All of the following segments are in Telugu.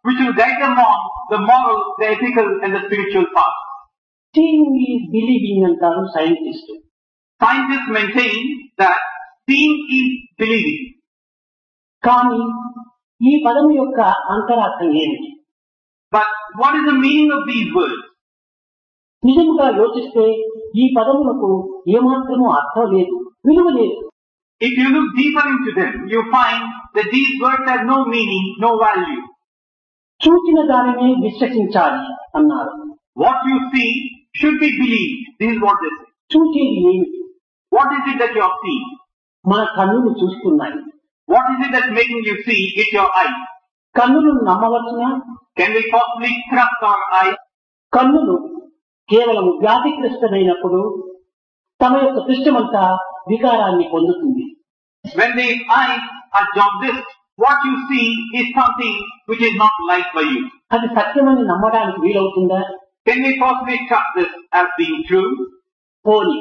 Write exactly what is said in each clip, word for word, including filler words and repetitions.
which will guide them on the moral, the ethical and the spiritual path. Seeing is believing అంటారు scientist. Scientists maintain that seeing is believing. కానీ ఈ పదం యొక్క అంతరార్థం ఏమిటి? But what is the meaning of these words? నిజంగా యోచిస్తే ఈ పదములకు ఏమాత్రమూ అర్థం లేదు, విలువ లేదు. If you look deeper into them, you find that these words have no meaning, no value. చూచిన దానినే విశ్వసించాలి అన్నారు. What you see should be believed. This is what they say. చూచేది ఏమిటి? What is it that you are seeing? మన కన్నులు చూస్తున్నాయి. What is it that's making you see? It's your eyes. కన్నులు నమ్మవచ్చునా? Can we possibly trust our eyes? కన్నులు కేవలం వ్యాధిగ్రస్తమైనప్పుడు తమ యొక్క దృష్టమంతా వికారాన్ని పొందుతుంది. When the eyes are jaundiced, what you see is something which is not light for you. అది సత్యమని నమ్మడానికి వీలవుతుందా? Can we possibly trust this as being true? పోనీ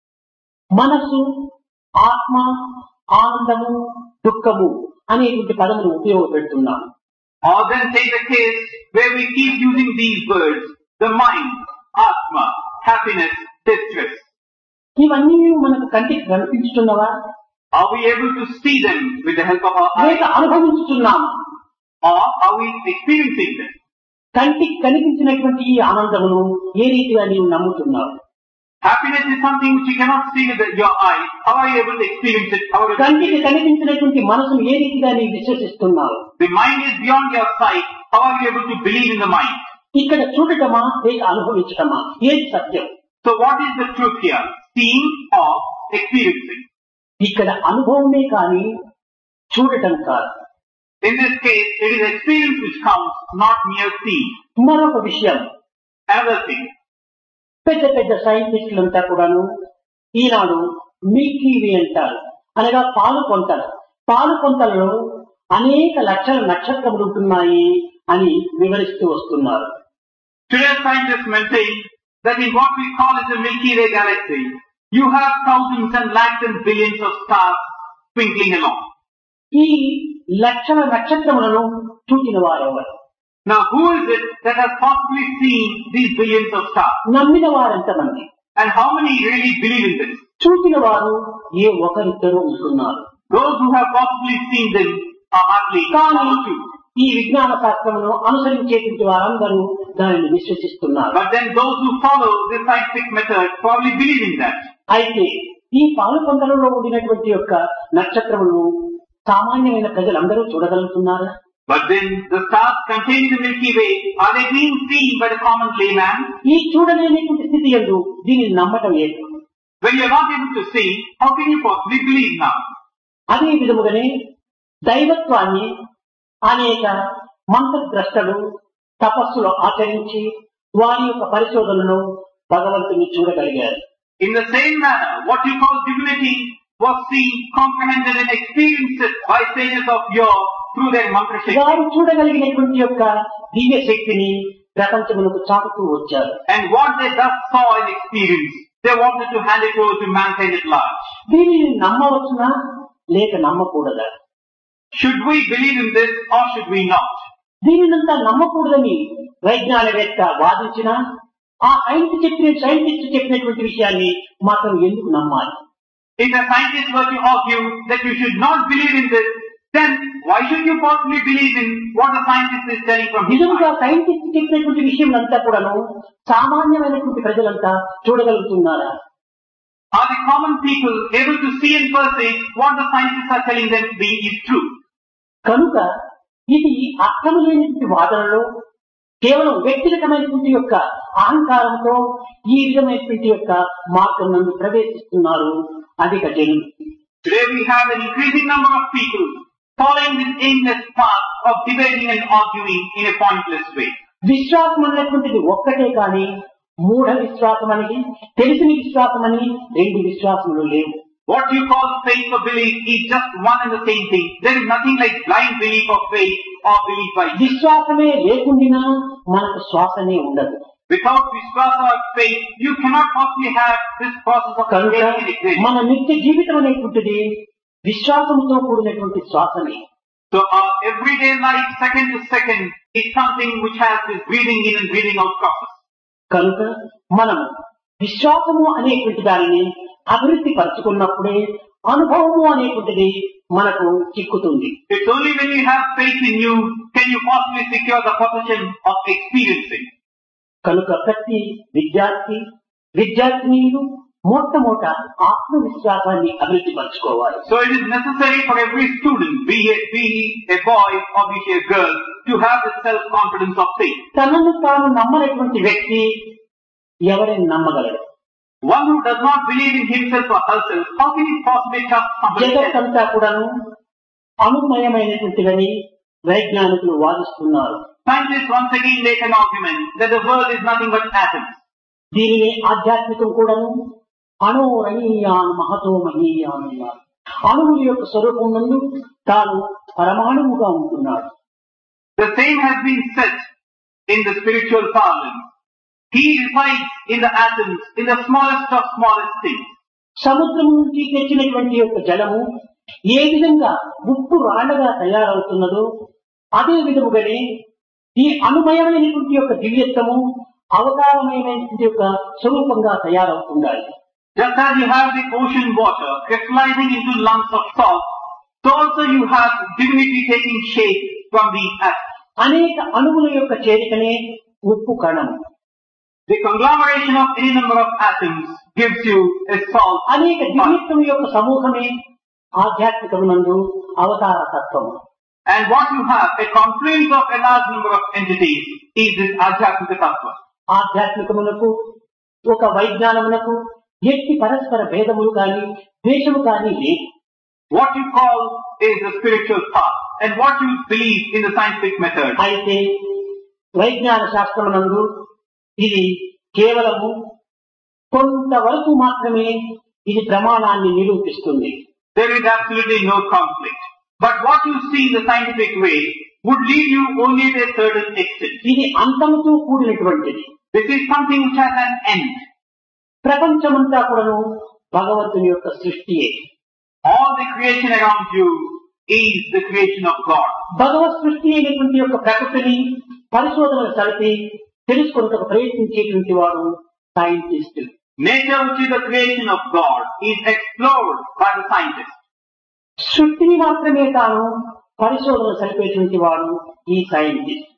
మనసు, ఆత్మ, ఆనందము, దుఃఖము అనేటువంటి పదములు ఉపయోగపెడుతున్నాము. Or then take the case where we keep using these words, the mind, atma, happiness, distress. ఇవన్నీ మనకు కంటికి కనిపించుతున్నవా? Are we able to see them with the help of our లేక eyes? అనుభవించుతున్నాము? Or are we experiencing them? కంటికి కనిపించినటువంటి ఈ ఆనందమును ఏ రీతిగా నీవు నమ్ముతున్నావు? Happiness is something which you cannot see with the, your eyes. How are you able to experience it? How are you కంటికి కనిపించినటువంటి మనసును ఏ రీతిగా నీవు విశ్వసిస్తున్నావు? The mind is beyond your sight. How are you able to believe in the mind? ఇక్కడ చూడటమా లేక అనుభవించటమా? ఏది సత్యం? So what is the truth here? Seeing or experiencing? ఇక్కడ అనుభవమే కానీ చూడటం కాదు. In this case, it is experience which counts, not mere seeing. మరొక విషయం, Another thing, పెద్ద పెద్ద సైంటిస్టులంతా కూడాను ఈనాడు మిల్కీవే అంటారు, అనగా పాలు కొంతలు. పాలు కొంతలలో అనేక లక్షల నక్షత్రములు ఉంటున్నాయి అని వివరిస్తూ వస్తున్నారు. today scientists maintain that in what we call as the Milky Way galaxy, you have thousands and lakhs and billions of stars twinkling along. ఈ లక్షల నక్షత్రములను చూచిన వారెవరు? Now who is it that has possibly seen these billions of stars? నమ్మిన వారెంతమంది? And how many really believe in this? చూసిన వారు ఏ ఒకరిద్దరు ఉంటున్నారు. Those who have possibly seen them are hardly కానీ one or two. ఈ విజ్ఞాన శాస్త్రమును అనుసరించేటువంటి వారందరూ దానిని విశ్వసిస్తున్నారు. But then those who follow this scientific method probably believe in that. అయితే ఈ పాలు కొండలలో ఉండినటువంటి యొక్క నక్షత్రములను సామాన్యమైన ప్రజలందరూ చూడగలుగుతున్నారా? But then the stars contained in the Milky Way, are they being seen by the common layman? ఈ చూడలేనటువంటి స్థితి యందు దీనిని నమ్మటం ఏంటి? When you are not able to see, how can you possibly believe now? అదే విధముగానే దైవత్వాన్ని అనేక మంత్రద్రష్టలు తపస్సులు ఆచరించి వారి యొక్క పరిశోధనలో భగవంతుని చూడగలిగారు. In the same manner, what you call divinity was seen, comprehended and experienced by sages of yore through their mantra shakti. వారు చూడగలిగినటువంటి యొక్క దివ్య శక్తిని ప్రపంచములకు చాటుతూ వచ్చారు. And what they thus saw and experienced, they wanted to hand it over to mankind at large. దీనిని నమ్మవచ్చునా లేక నమ్మకూడదా? Should we believe in this or should we not? దీనినంతా నమ్మకూడదని వైజ్ఞానికవేత్త వాదించినా ఆ సైన్స్ చెప్పిన సైంటిస్ట్ చెప్పినటువంటి విషయాన్ని మాత్రం ఎందుకు నమ్మాలి? If a scientist were to argue that you should not believe in this, then why should you possibly believe in what the scientist is telling from his నిజంగా mind? సైంటిస్ట్ చెప్పినటువంటి విషయం అంతా కూడాను సామాన్యమైనటువంటి ప్రజలంతా చూడగలుగుతున్నారా? Are the common people able to see and perceive what the scientists are telling them to be is true? కనుక ఇది అర్థము లేనటువంటి వాదనలో కేవలం వ్యక్తిగతమైనటువంటి యొక్క అహంకారంతో ఈ విధమైనటువంటి యొక్క మార్గం నందు ప్రవేశిస్తున్నారు అధిక జనులు. Today we have an increasing number of people following this aimless path of debating and arguing in a pointless way. విశ్వాసం అనేటువంటిది ఒక్కటే కానీ మూఢ విశ్వాసం అని తెలిసిన విశ్వాసం అని రెండు విశ్వాసములు లేవు. What you call faith or belief is just one and the same thing. There is nothing like blind belief or faith or belief by faith. విశ్వాసమే లేకుండా మనకు శ్వాసనే ఉండదు. Without vishwasa or faith, you cannot possibly have this process of కనుక creating and existing. మన నిత్య జీవితం అనేటువంటిది విశ్వాసంతో కూడినటువంటి శ్వాసమే. So our everyday life, second to second, is something which has this breathing in and breathing out process. కనుక మనం విశ్వాసము అనేటువంటి దానిని అభివృద్ధి పరచుకున్నప్పుడే అనుభవము అనేటువంటిది మనకు చిక్కుతుంది. It's only when you have faith in you can you possibly secure the possession of experiencing. కనుక ప్రతి విద్యార్థి విద్యార్థినీయులు మొట్టమొదట ఆత్మవిశ్వాసాన్ని అభివృద్ధి పరచుకోవాలి. So it is necessary for every student, be it be a boy or be it a girl, to have the self-confidence of faith. తనను తాను నమ్మనటువంటి వ్యక్తి ఎవరిని నమ్మగలడు? One who does not believe in himself or herself, how can he possibly trust somebody else? జగత్తంతా కూడాను అనుమయమైనటువంటిదని వైజ్ఞానికులు వాదిస్తున్నారు. Scientists once again make an argument that the world is nothing but atoms. దీనిని ఆధ్యాత్మికం కూడాను అణోరణీయాన్ మహతో మహీయాన్ అన్నారు. అణువుల యొక్క స్వరూపం నందు తాను పరమాణువుగా ఉంటున్నాడు. The same has been said in the spiritual parlance. He resides in the atoms, in the smallest of smallest things. సముద్రం నుంచి తెచ్చినటువంటి యొక్క జలము ఏ విధంగా ఉప్పు రాళ్లగా తయారవుతున్నదో అదే విధముగానే ఈ అనుమయమైనటువంటి యొక్క దివ్యత్వము అవతారమైనటువంటి యొక్క స్వరూపంగా తయారవుతుండాలి. Just as you have the ocean water crystallizing into lumps of salt, so also you have divinity taking shape from the atoms. అనేక అణువుల యొక్క చేరికనే ఉప్పు కణం. The conglomeration of any number of atoms gives you a salt. అనేక దివ్యత్వం యొక్క సమూహమే ఆధ్యాత్మికమునందు అవతార తత్వము. And what you have, a confluence of a large number of entities, is this Adhyatmika Tattva. ఆధ్యాత్మికమునకు ఒక వైజ్ఞానమునకు ఎట్టి పరస్పర భేదములు కానీ ద్వేషము కానీ లేదు. What you call is the spiritual path, and what you believe in the scientific method. అయితే వైజ్ఞాన శాస్త్రమునందు ఇది కేవలము కొంతవరకు మాత్రమే ఇది ప్రమాణాన్ని నిరూపిస్తుంది. There is absolutely no conflict. But what you see in the scientific way would lead you only to a certain extent. ఇది అంతముతో కూడినటువంటిది. This is something which has an end. ప్రపంచమంతా కూడాను భగవంతుని యొక్క సృష్టియే. All the creation around you is the creation of God. భగవత్ సృష్టి అయినటువంటి యొక్క ప్రకృతిని పరిశోధనలు జరిపి తెలుసుకొనుటకు ప్రయత్నించేటువంటి వాడు scientist. Nature, which is the creation of God, is explored by the scientist. సృష్టిని మాత్రమే తాను పరిశోధన జరిపేటువంటి వాడు ఈ scientist.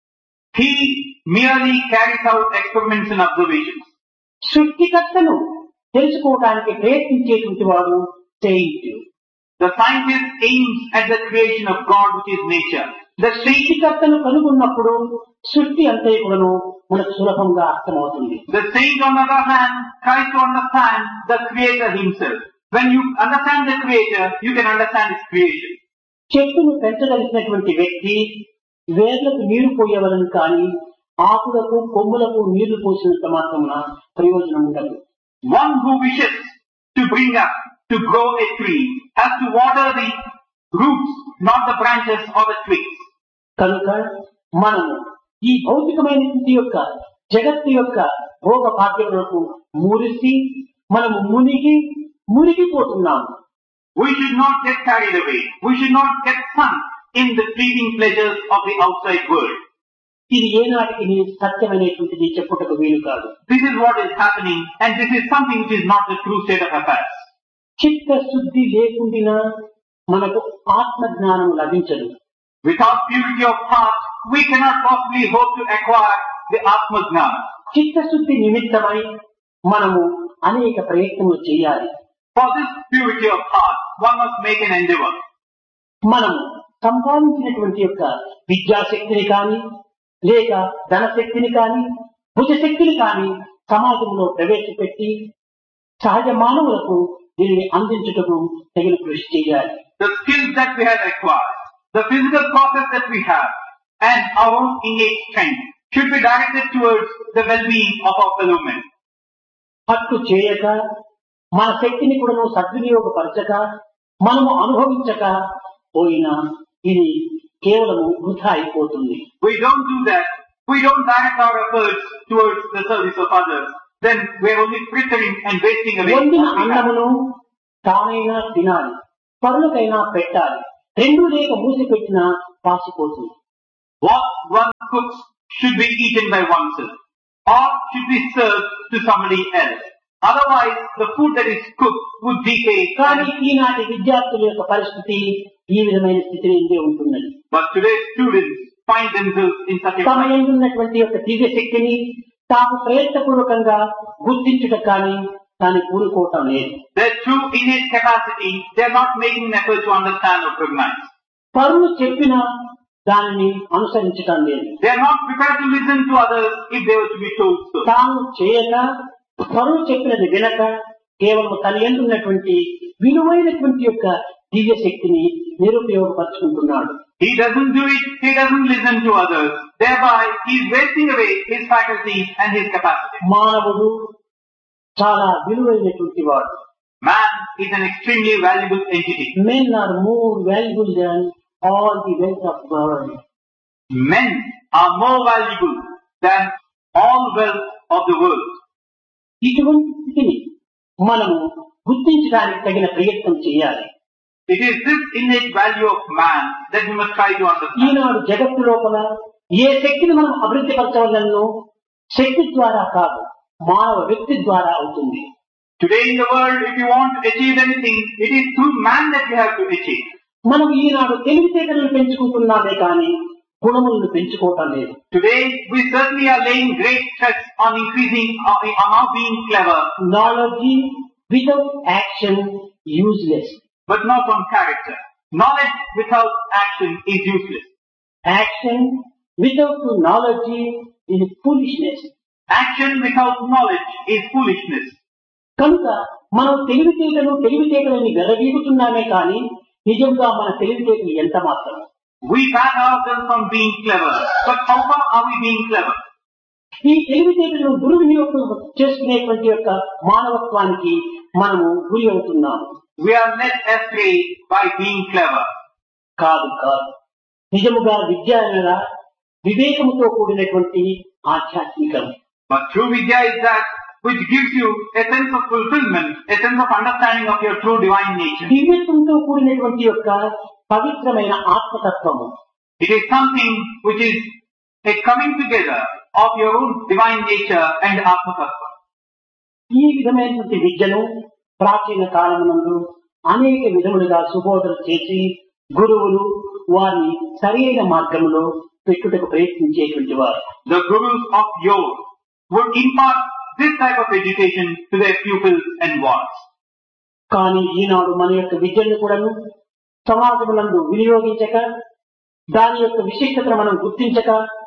He merely carries out experiments and observations. సృష్టికర్తను తెలుసుకోవడానికి ప్రయత్నించేటువంటి వాడు Saint. The scientist aims at the creation of God, which is nature. The సృష్టికర్తను కనుగొన్నప్పుడు సృష్టి అంతే కూడాను మనకు సులభంగా అర్థమవుతుంది. The saint, on the other hand, tries to understand the creator himself. When you understand the creator, you can understand his creation. చెట్టును పెంచగలిగినటువంటి వ్యక్తి వేర్లకు నీరు పోయేవలను కానీ ఆకులకు కొమ్ములకు నీళ్లు పోసినంత మాత్రమున ప్రయోజనం ఉండదు. One who wishes to bring up, to grow a tree, has to water the roots, not the branches or the twigs. కనుక మనము ఈ భౌతికమైనటువంటి యొక్క జగత్తు యొక్క భోగ భాగ్యములకు మురిసి మనము మునిగి మునిగిపోతున్నాము. We should not get carried away. We should not get sunk in the fleeting pleasures of the outside world. ఇది ఏనాటికి సత్యమైనటువంటిది చెప్పుటకు వీలు కాదు. This is what is happening, and this is something which is not the true state of affairs. చిత్త శుద్ధి లేకుండా మనకు ఆత్మ జ్ఞానం లభించదు. Without purity of heart, we cannot possibly hope to acquire the Atma Jnana. చిత్తశుద్ధి నిమిత్తమై మనము అనేక ప్రయత్నములు చేయాలి. For this purity of heart, one must make an endeavor. మనము సంపాదించినటువంటి యొక్క విద్యాశక్తిని కానీ లేక ధనశక్తిని కానీ భుజశక్తిని కానీ సమాజంలో ప్రవేశపెట్టి సహజ మానవులకు దీనిని అందించుటకు తగిన కృషి చేయాలి. The skills that we have acquired, the physical process that we have, and our own innate strength should be directed towards the well-being of our fellow men. అట్టు చేయక మన శక్తిని కూడా సద్వినియోగపరచక మనము అనుభవించక పోయినా ఇది కేవలము వృధా అయిపోతుంది. We don't do that. We don't direct our efforts towards the service of others. Then we are only frittering and wasting away. వండిన అన్నమును తానైనా తినాలి, పరులకైనా పెట్టాలి. రెండు లేక మూసిపెట్టినా పాసిపోతుంది. What one cooks should be eaten by oneself, or should be served to somebody else. Otherwise, the food that is cooked would decay. కానీ ఈనాటి విద్యార్థుల యొక్క పరిస్థితి ఈ విధమైన స్థితిలో ఇందే ఉంటున్నది. But today's students find themselves in such a తమ ఉన్నటువంటి యొక్క దివ్య శక్తిని తాము ప్రయత్నపూర్వకంగా గుర్తించుట కానీ దాన్ని కూరుకోవటం లేదు. Their true innate capacity, they are not making an effort to understand or recognize. పరులు చెప్పిన దానిని అనుసరించటం లేదు. They are not prepared to listen to others if they were to be told so. తాను చేయక పరులు చెప్పినది వినక కేవలం తన ఉన్నటువంటి విలువైనటువంటి యొక్క దివ్య శక్తిని నిరుపయోగపరుచుకుంటున్నాడు. He doesn't do it, he doesn't listen to others. Thereby, he is wasting away his faculties and his capacity. మానవుడు చాలా విలువైనటువంటి వాడు. Man is an extremely valuable entity. Men are more valuable than all the wealth of the world. Men are more valuable than all wealth of the world. ఇటువంటి స్థితిని మనము గుర్తించడానికి తగిన ప్రయత్నం చేయాలి. It is this innate value of man that we must try to understand. ఈనాడు జగత్తు లోపల ఏ శక్తిని మనం అభివృద్ధి పరచవలనో శక్తి ద్వారా కాదు, మానవ వ్యక్తి ద్వారా అవుతుంది. Today in the world, if you want to achieve anything, it is through man that you have to achieve. మనం ఈనాడు తెలివితేటలను పెంచుకుంటున్నామే కానీ గుణములను పెంచుకోవటం లేదు. Today, we certainly are laying great stress on increasing, on our being clever. Knowledge without action useless. But not on character. Knowledge without action is useless. Action without knowledge is foolishness. Action without knowledge is foolishness. కనుక మనం తెలివితేటలు తెలివితేటలని వెరవీగుతున్నామే కానీ నిజంగా మన తెలివితేటలు ఎంత మాత్రం. We pat ourselves on being clever, but how far are we being clever? ఈ తెలివితేటలను దుర్వినియోగం చేసుకునేటువంటి యొక్క మానవత్వానికి మనము గురి అవుతున్నాము. We are led astray by being clever. కాదు కాదు నిజముగా విద్య అనగా వివేకముతో కూడినటువంటి ఆధ్యాత్మికం. But true Vidya is that which gives you a sense of fulfillment, a sense of understanding of your true divine nature. దివ్యత్వంతో కూడినటువంటి యొక్క పవిత్రమైన ఆత్మతత్వము. It is something which is a coming together of your own divine nature and Atma Tattva. ఈ విధమైనటువంటి విద్యను ప్రాచీన కాలమునందు అనేక విధములుగా సుబోధన చేసి గురువులు వారిని సరైన మార్గంలో పెట్టుటకు ప్రయత్నించేటువంటి వారు. The gurus of yore would impart this type of education to their pupils and wards. కానీ ఈనాడు మన యొక్క విద్యను కూడాను సమాజమునందు వినియోగించక దాని యొక్క విశిష్టతను మనం గుర్తించక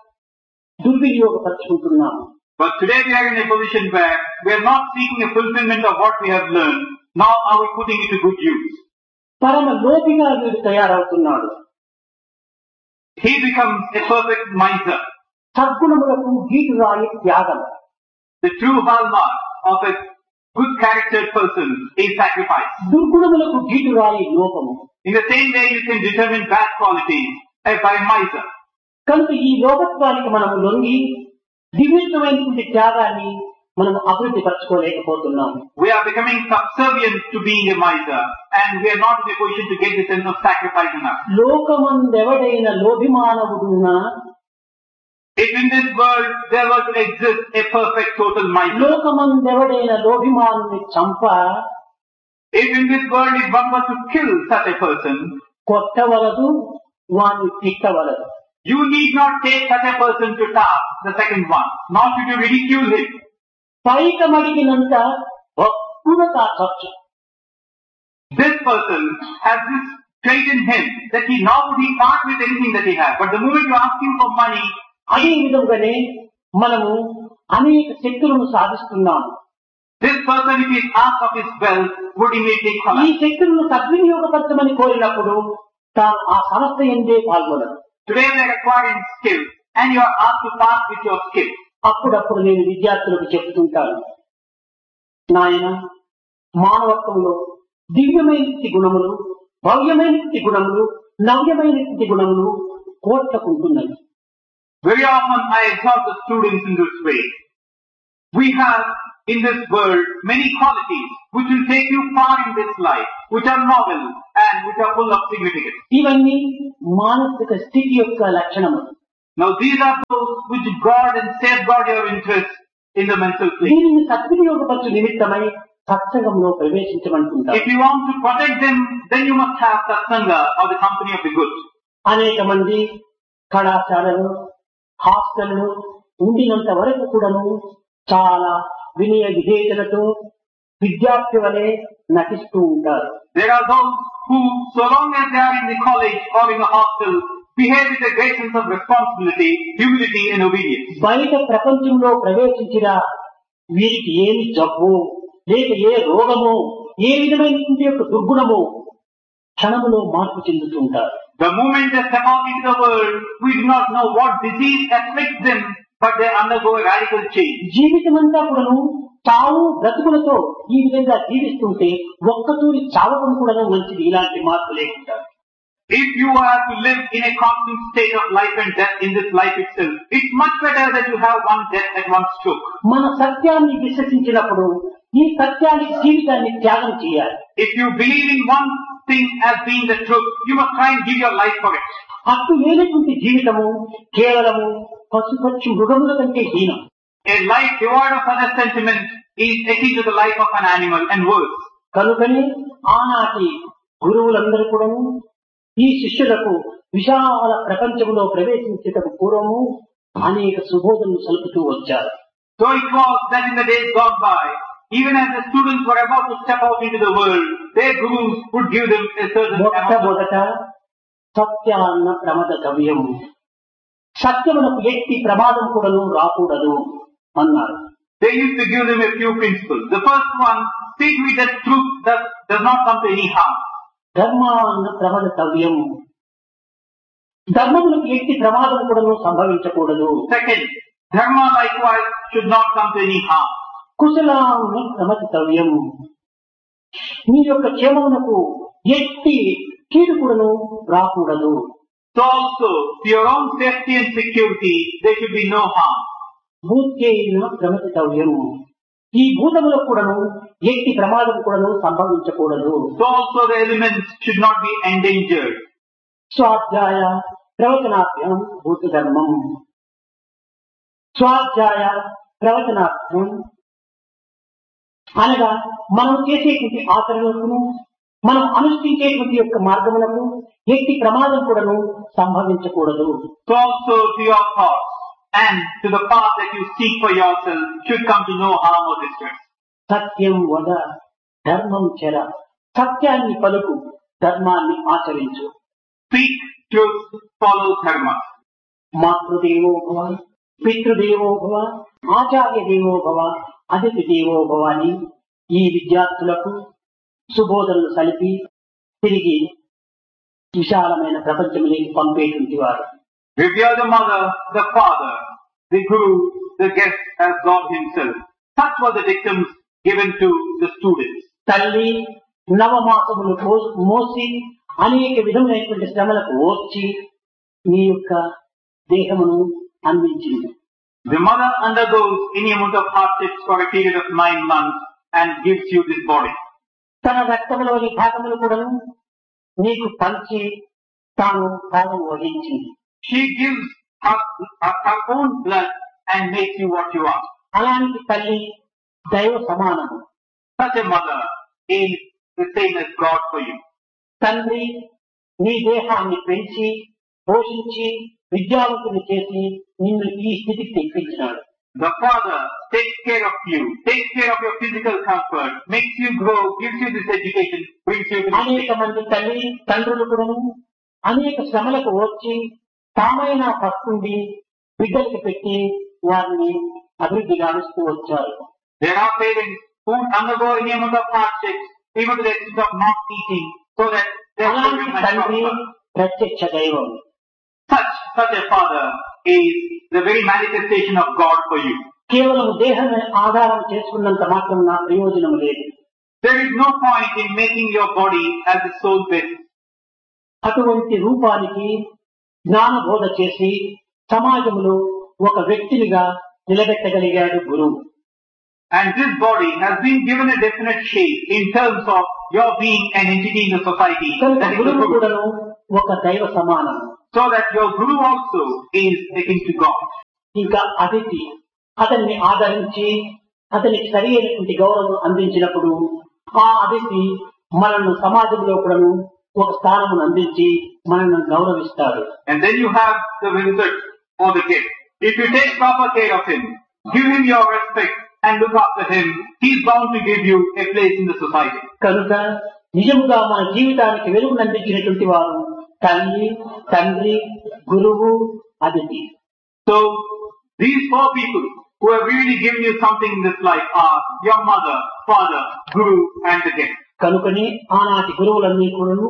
దుర్వినియోగపరుచుకుంటున్నాము. But today we are in a position where we are not seeking a fulfillment of what we have learned. Now are we putting it to good use? పరమ లోపిగా వీడు తయారవుతున్నాడు. He becomes a perfect miser. సద్గుణములకు గీటురాయి త్యాగం. The true hallmark of a good charactered person is sacrifice. దుర్గుణములకు గీటురాయి లోపము. In the same way you can determine bad qualities by miser. కనుక ఈ లోకత్వానికి మనము లొంగి దివ్యత్వమైనటువంటి త్యాగాన్ని మనం అభివృద్ధి పరచుకోలేకపోతున్నాము. We are becoming subservient to being a miser and we are not in a position to get the sense of sacrifice in us. లోకమందెవడైన లోభిమానవుడున్నా, if in this world there were to exist a perfect total miser, లోకమందెవడైన లోభిమానుని చంప, if in this world if one were to kill such a person, కొట్టవలదు వాణ్ణి తిట్టవలదు. You need not take such a person to task, the second one, nor should you ridicule him. పైకమడిగినంత భక్తుల ఖర్చు. This person has this trait in him that he now would he part with anything that he has. But the moment you ask him for money, అదే విధంగానే మనము అనేక శక్తులను సాధిస్తున్నాము. This person, if he is asked of his wealth, would immediately ఈ collapse. శక్తులను సద్వినియోగపరచమని కోరినప్పుడు తాను ఆ సంస్థ ఎందే పాల్గొనడు. Today we are acquiring skills and you are asked to pass with your skill. అప్పుడప్పుడు నేను విద్యార్థులకు చెప్తుంటాను, నాయన మానవత్వంలో దివ్యమైనటువంటి గుణములు, భవ్యమైనటువంటి గుణములు, నవ్యమైనటువంటి గుణములు కోట్లకుంటున్నాయి. Very often I exhort the students in this way. We have in this world many qualities which will take you far in this life, which are novel and which are full of significance. ఇవన్నీ మానసిక స్థితి యొక్క లక్షణములు. Now these are those which guard and safeguard your interest in the mental plane. దీనిని సద్వినియోగపరచు నిమిత్తమై సత్సంగంలో ప్రవేశించమంటుంటారు. If you want to protect them, then you must have satsanga or the company of the good. అనేక మంది కళాశాలలు, హాస్టళ్లు ఉండినంత వరకు కూడాను చాలా వినయ విధేయతలతో విద్యార్థి వలె నటిస్తూ ఉంటారు. There are those who, so long as they are in the college or in the hostel, behave with a great sense of responsibility, humility and obedience. బయట ప్రపంచంలో ప్రవేశించిరా వీరికి ఏమి జబ్బు లేక ఏ రోగము ఏ విధమైనటువంటి యొక్క దుర్గుణము క్షణములో మార్పు చెందుతుంటారు. The moment they step out into the world, we do not know what disease afflicts them, but they undergo a radical change. జీవితమంతా కూడాను చావు బ్రతుకులతో ఈ విధంగా జీవిస్తుంటే ఒక్కతూరి చావడం కూడాను మంచిది. ఇలాంటి మార్పు లేకుండా if you are to live in a constant state of life and death in this life itself, it's much better that you have one death at one stroke. మన సత్యాన్ని విశ్వసించినప్పుడు ఈ సత్యానికి జీవితాన్ని త్యాగం చేయాలి. If you believe in one thing as being the truth, you must try and give your life for it. అట్టు లేనటువంటి జీవితము కేవలము పశుపక్షి మృగముల కంటే హీనం. A life devoid of other sentiments is akin to the life of an animal and worse. కనుకని ఆనాటి గురువులందరూ కూడాను ఈ శిష్యులకు విశాల ప్రపంచంలో ప్రవేశించేటకు పూర్వము అనేక సుబోధనలు సలుపుతూ వచ్చారు. So it was that in the days gone by, even as the students were about to step out into the world, their gurus would give them a certain మొట్టమొదట సత్యాన్న ప్రమద గవ్యం, సత్యమునకు ఎట్టి ప్రమాదం కూడాను రాకూడదు అన్నారు. They used to give them a few principles. The first one, speak with the truth that does not come to any harm. ధర్మాన్న ప్రమదతవ్యం, ధర్మములకు ఎట్టి ప్రమాదం కూడాను సంభవించకూడదు. Second, dharma likewise should not come to any harm. కుశలాన్ని ప్రమదితవ్యం, మీ యొక్క క్షేమమునకు ఎట్టి కీడు కూడాను రాకూడదు. So also, to your own safety and security, there should be no harm. భూత్యైన ప్రమదితవ్యం, ఈ భూతములకు కూడాను ఎట్టి ప్రమాదం కూడాను సంభవించకూడదు. So also the elements should not be endangered. స్వాధ్యాయ ప్రవచనాభ్యం భూత ధర్మం, స్వాధ్యాయ ప్రవచనాభ్యం అనగా మనం చేసేటువంటి ఆచరణలకు మనం అనుష్ఠించేటువంటి యొక్క మార్గములకు ఎట్టి ప్రమాదం కూడాను సంభవించకూడదు. So also to your thoughts and to the path that you seek for yourself should come to no harm or distress. సత్యం వద ధర్మం చెర, సత్యాన్ని పలుకు ధర్మాన్ని ఆచరించు. Speak truth, follow dharma. మాతృదేవో భవ, పితృదేవో భవ, ఆచార్య దేవో భవ, అతిథి దేవో భవ అని ఈ విద్యార్థులకు సుబోధనలు కలిపి తిరిగి విశాలమైన ప్రపంచంలోకి పంపేటువంటి వారు. Revere the mother, the father, the guru, the guest as God himself. Such were the dictums given to the students. తల్లి నవమాసములు మోసి అనేక విధములైనటువంటి శ్రమలకు ఓర్చి మీ యొక్క దేహమును అందించింది. The mother undergoes any amount of hardships for a period of nine months and gives you this body. తన రక్తములోని భాగములు కూడాను నీకు పంచి తాను భాగం వహించింది. She gives her, her, her own blood and makes you what you are. అలాంటి తల్లి దైవ సమానము. Such a mother is the same as God for you. తండ్రి నీ దేహాన్ని పెంచి పోషించి విద్యావంతుని చేసి నిన్ను ఈ స్థితికి తెప్పించినాడు. The father takes care of you, takes care of your physical comfort, makes you grow, gives you this education, brings you to this అనేక state. మంది తల్లి తండ్రులు కూడా అనేక శ్రమలకు వచ్చి తామైన పస్తుండి బిడ్డలకు పెట్టి వారిని అభివృద్ధి గావిస్తూ వచ్చారు. There are parents who undergo any amount of hardships, even to the extent of not eating, so that their అలాంటి children might తండ్రి prosper. ప్రత్యక్ష దైవం. Such, such a father is the very manifestation of God for you. కేవలం దేహాన్ని ఆధారం చేసుకున్నంత మాత్రం నా ప్రయోజనం లేదు. There is no point in making your body as the sole basis. అటువంటి రూపానికి జ్ఞానబోధ చేసి సమాజంలో ఒక వ్యక్తినిగా నిలబెట్టగలిగాడు గురువు. And this body has been given a definite shape in terms of your being an entity in the society. కనుక That is the గురువు Guru. కూడాను ఒక దైవ సమానం. So that your Guru also is akin to God. ఇంకా అతిథి అతన్ని ఆదరించి అతనికి సరి అయినటువంటి గౌరవం అందించినప్పుడు ఆ అతిథి మనల్ని సమాజంలో కూడాను ఒక స్థానమును అందించి మనల్ని గౌరవిస్తాడు. And then you have the visit or the gift. If you take proper care of him, give him your respect and look after him, he is bound to give you a place in the society. కనుక నిజముగా మన జీవితానికి వెలుగును అందించినటువంటి వారు తల్లి, తండ్రి, గురువు, అతిథి. So these four people who have really given you something in this life are your mother, father, guru and the guest. కనుకనే ఆనాటి గురువులన్నీ కూడాను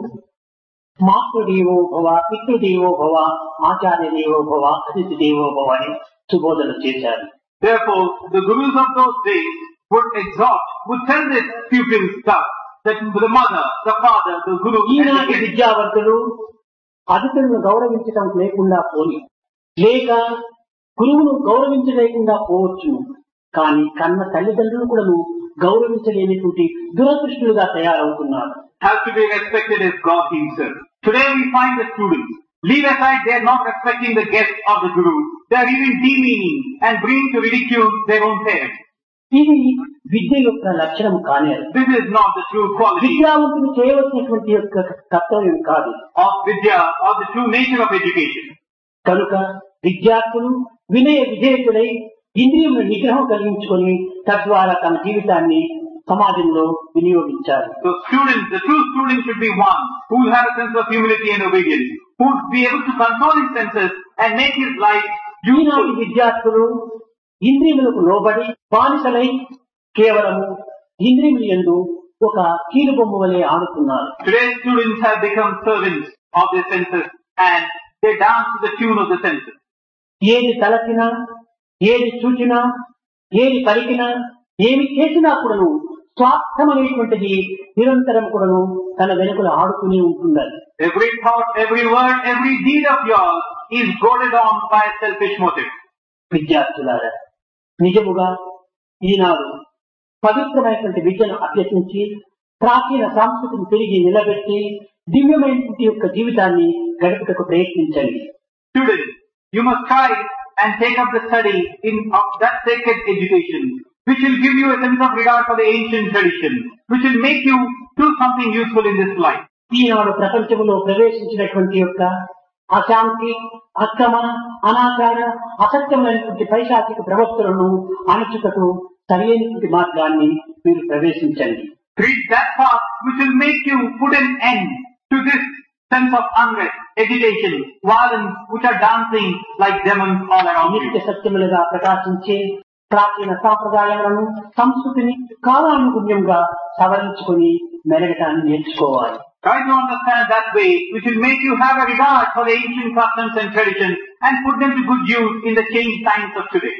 మాతృదేవో భవ, పితృదేవో భవ, ఆచార్య దేవో భవ, అతిథి దేవో భవ అని సుబోధన చేశారు. Therefore, the gurus of those days would exhort, would tell their pupils that, that the mother, the father, the guru and the ఈనాటి guest. విద్యావంతులు అతిథులను గౌరవించడం లేకుండా పోని, లేక గురువును గౌరవించలేకుండా పోవచ్చు. కానీ కన్న తల్లిదండ్రులు కూడా గౌరవించలేనటువంటి దురదృష్టులుగా తయారవుతున్నారు. Has to be respected as God himself. Today we find the students, leave aside they are not respecting the guest of the guru, they are even demeaning and bringing to ridicule their own parents. ఇది విద్య యొక్క లక్షణం కానే. This is not the true quality విద్యావంతులు చేయవలసినటువంటి యొక్క కర్తవ్యం కాదు of Vidya or the true nature of education. కనుక విద్యార్థులు వినయ విధేయతులై ఇంద్రియముల నిగ్రహం కలిగించుకొని తద్వారా తమ జీవితాన్ని సమాజంలో వినియోగించాలి. So students, the true student should be one who will have a sense of humility and obedience, who would be able to control his senses and make his life ఈనాటి useful. విద్యార్థులు ఇంద్రియములకు లోబడి బానిసలై కేవలము ఇంద్రియములు యందు ఒక కీలుబొమ్మ వలె ఆడుతున్నారు. Today's students have become servants of their senses and they dance to the tune of the senses. ఏది తలచినా, ఏది చూచినా, ఏది పలికినా, ఏమి చేసినా కూడాను స్వార్థం అనేటువంటిది నిరంతరం కూడాను తన వెనుకలు ఆడుతూనే ఉంటున్నది. Every thought, every word, every deed of yours is goaded on by a selfish motive. విద్యార్థులారా, నిజముగా ఈనాడు పవిత్రమైనటువంటి విద్యను అభ్యసించి ప్రాచీన సంస్కృతిని తిరిగి నిలబెట్టి దివ్యమైనటువంటి యొక్క జీవితాన్ని గడుపుటకు ప్రయత్నించండి. Students, you must try and take up the study in of that sacred education, which will give you a sense of regard for the ancient tradition, which will make you do something useful in this life. ఈనాడు ప్రపంచంలో ప్రవేశించినటువంటి యొక్క అశాంతి, అక్రమ, అనాచార, అసత్యమైనటువంటి పైశాచిక ప్రవక్తలను అణచుటకు సరైనటువంటి మార్గాన్ని మీరు ప్రవేశించండి. Read that path which will make you put an end to this sense of unrest, agitation, violence, which are dancing like demons all around నిత్య you. సత్యములుగా ప్రకాశించే ప్రాచీన సాంప్రదాయాలను, సంస్కృతిని కాలానుగుణ్యంగా సవరించుకొని మెరగటాన్ని నేర్చుకోవాలి. Try to understand that way, which will make you have a regard for the ancient customs and traditions and put them to good use in the changed times of today.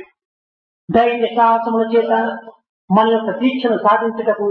ధైర్య సాహసముల చేత మన యొక్క దీక్షను సాధించటకు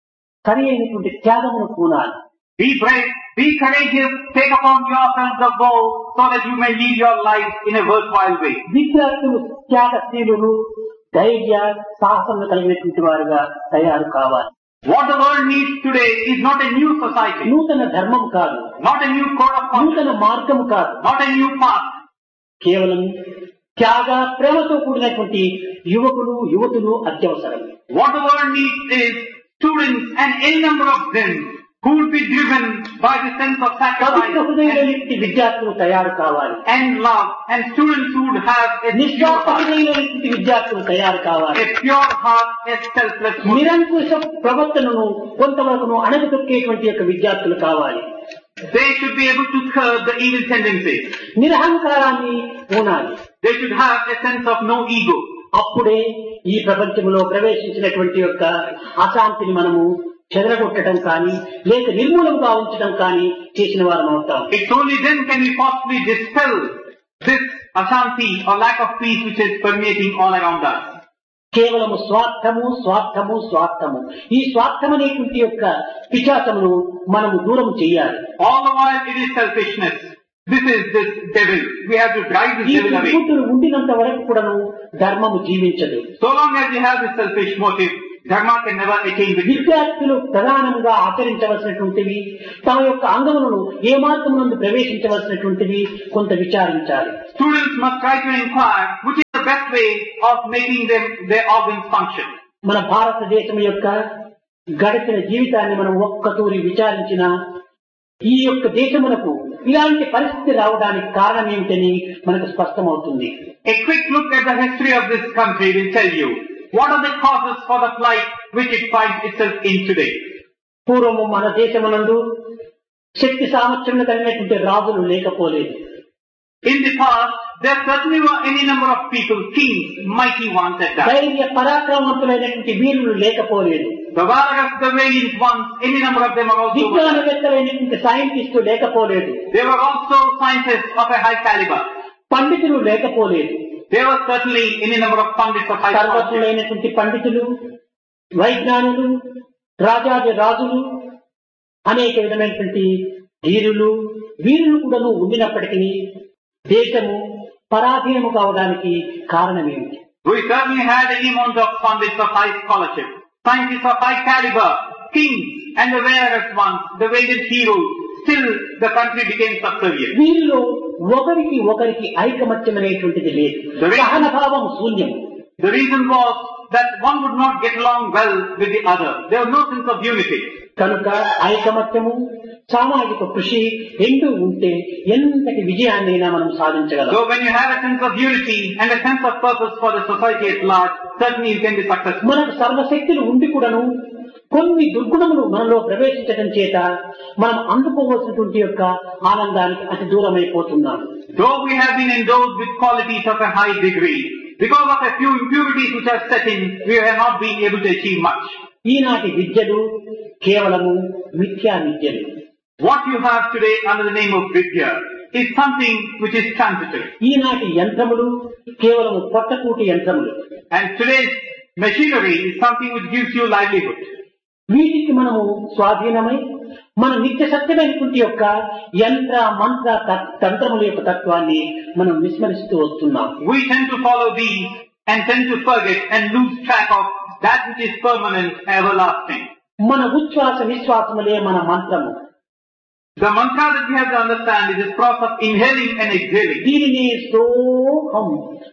సరి అయినటువంటి త్యాగమును పూనాలి. Be brave, be courageous, take upon yourself the vow so that you may lead your life in a worthwhile way. విద్యార్థులు త్యాగశీలులు, ధైర్య సాహసములు కలిగినటువంటి వారుగా తయారు కావాలి. What the world needs today is not a new society, నూతన ధర్మం కాదు, not a new code of conduct, నూతన మార్గము కాదు, not a new path. కేవలం త్యాగ ప్రేమతో కూడినటువంటి యువకులు, యువతులు అత్యవసరం. What the world needs is students and any number of them who will be driven by the sense of Pavitra sacrifice and, హృదయమైనటువంటి విద్యార్థులు తయారు కావాలి. and love, and students who would have a pure నిస్వార్థ heart, హృదయమైనటువంటి విద్యార్థులు తయారు కావాలి. a pure heart, a selfless motive. నిరంకుశ ప్రవర్తనను కొంతవరకు అణగదొక్కేటువంటి యొక్క విద్యార్థులు కావాలి. They should be able to curb the evil tendencies. నిరహంకారాన్ని ఉండాలి. They should have a sense of no ego. అప్పుడే ఈ ప్రపంచంలో ప్రవేశించినటువంటి యొక్క అశాంతిని మనము చెదరగొట్టడం కానీ లేక నిర్మూలంగా ఉంచడం కానీ చేసిన వారం అవుతాం. It's only then can we possibly dispel this ashanti or lack of peace which is permeating all around us. కేవలము స్వార్థము, స్వార్థము, స్వార్థము. ఈ స్వార్థం అనేటువంటి యొక్క పిశాచమును మనము దూరం చేయాలి. All the while it is selfishness. This is this devil. We have to drive this ఈ devil away. కూతురు ఉండినంత వరకు కూడాను ధర్మము జీవించదు. So long as you have this selfish motive, dharma can never attain victory. విద్యార్థులు ప్రధానంగా ఆచరించవలసినటువంటివి, తమ యొక్క అంగములను ఏ మార్గమునందు ప్రవేశించవలసినటువంటివి కొంత విచారించాలి. Students must try to inquire which is the best way of making them their organs function. మన భారతదేశం యొక్క గడిచిన జీవితాన్ని మనం ఒక్కతూరి విచారించిన ఈ యొక్క దేశమునకు ఇలాంటి పరిస్థితి రావడానికి కారణం ఏమిటని మనకు స్పష్టమవుతుంది. A quick look at the history of this country will tell you what are the causes for the plight which it finds itself in today. పూర్వము మన దేశమునందు శక్తి సామర్థ్యం కలిగినటువంటి రాజులు లేకపోలేదు. In the past, there certainly were any number of people, kings, mighty ones at that. ధైర్య పరాక్రమవంతులైనటువంటి వీరులు లేకపోలేదు. The valorous, the valiant ones, any number of them are also. విజ్ఞానవేత్తలైనటువంటి scientist లేకపోలేదు. They were also scientists of a high caliber. పండితులు లేకపోలేదు. There were certainly any number of pundits of high caliber. సర్వజ్ఞులైనటువంటి పండితులు, వైజ్ఞానులు, రాజాది రాజులు, అనేక విధమైనటువంటి ధీరులు, వీరులు కూడా ఉండినప్పటికీ దేశము పరాధీనము కావడానికి కారణమేమిటి? We certainly had any amount of pundits of high scholarship, scientists of high caliber, kings, and the valorous ones, the valiant heroes. Still, the country became subservient. వీరిలో ఒకరికి ఒకరికి ఐకమత్యం అనేటువంటిది లేదు. సహన భావం శూన్యం. The reason was that one would not get along well with the other. There was no sense of unity. కనుక ఐకమత్యము, సామాజిక కృషి రెండు ఉంటే ఎంతటి విజయాన్నైనా మనం సాధించగలం. So when you have a sense of unity and a sense of purpose for the society at large, certainly you can be successful. మనకు సర్వశక్తులు ఉండి కూడాను కొన్ని దుర్గుణములు మనలో ప్రవేశించడం చేత మనం అందుకోవాల్సినటువంటి యొక్క ఆనందానికి అతి దూరమైపోతున్నాం. Though we have been endowed with qualities of a high degree, because of a few impurities which are set in, we have not been able to achieve much. ఈనాటి విద్యలు కేవలము మిథ్యా విద్యలు. What you have today under the name of Vidya is something which is transitory. ఈనాటి యంత్రములు కేవలము పొట్టకూటి యంత్రములు. And today's machinery is something which gives you livelihood. వీటికి మనము స్వాధీనమై మన నిత్య సత్యమైనటువంటి యొక్క యంత్ర మంత్ర తంత్రముల యొక్క తత్వాన్ని మనం విస్మరిస్తూ వస్తున్నాం. We tend to follow these and tend to forget and lose track of that which is permanent, everlasting. మన ఉచ్ఛ్వాస నిశ్వాసములే మన మంత్రము. The mantra that we have to understand is this process of inhaling and exhaling. దీనిని సోహం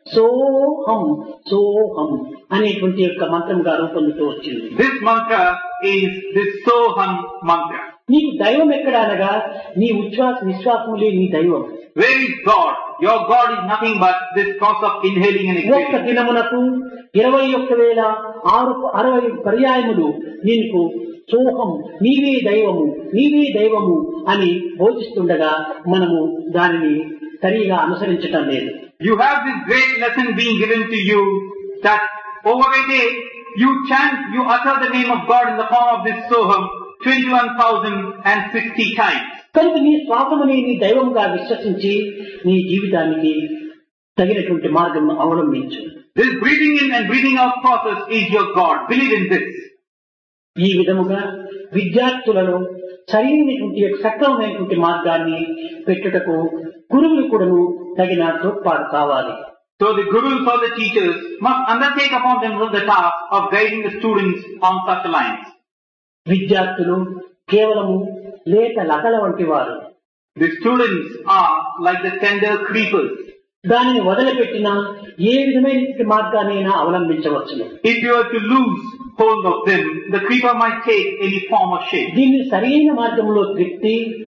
సోహం సోహం అనేటువంటి యొక్క మంత్రంగా రూపొందుతూ వచ్చింది. This mantra is this Soham mantra. నీకు దైవం ఎక్కడ అనగా నీ ఉచ్ఛ్వాస నిశ్వాసములే నీ దైవం. Where is God? Your God is nothing but this process of inhaling and ఒక్క exhaling. దినమునకు ఇరవై ఒక్క వేల ఆరు అరవై పర్యాయములు నీకు సోహం నీవే దైవము నీవే దైవము అని బోధిస్తుండగా మనము దానిని సరిగా అనుసరించటం లేదు. You have this great lesson being given to you that over a day you chant, you utter the name of God in the form of this Soham twenty-one thousand sixty times. కనుక నీ శ్వాసముని నీ దైవంగా విశ్వసించి నీ జీవితానికి తగినటువంటి మార్గం అవలంబించు. This breathing in and breathing out process is your God. Believe in this. ఈ విధముగా విద్యార్థులలో సరైనటువంటి సక్రమమైనటువంటి మార్గాన్ని పెట్టుటకు గురువులు కూడాను తగిన తోడ్పాటు కావాలి. So the gurus or the teachers must undertake upon themselves the task of guiding the students on such lines. విద్యార్థులు కేవలము లేత లతల వంటి వారు. The students are like the tender creepers. దానిని వదిలిపెట్టిన ఏ విధమైనటువంటి మార్గాన్నైనా అవలంబించవచ్చును. If you were to lose hold of them, the creeper might take any form or shape. దీన్ని సరైన మార్గంలో త్రిప్తి